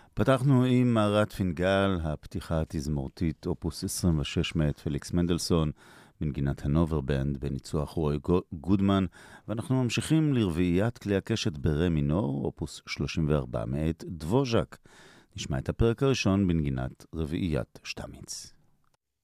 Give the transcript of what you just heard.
פתחנו עם מערת פינגל, הפתיחה התזמורתית אופוס 26 מאת פליקס מנדלסון, בנגינת הנובר בנד בניצוח רוי גודמן, ואנחנו ממשיכים לרביעיית כלי הקשת ברה מינור, אופוס 34 מאת דבוז'ק. נשמע את הפרק הראשון בנגינת רביעיית שטמיץ.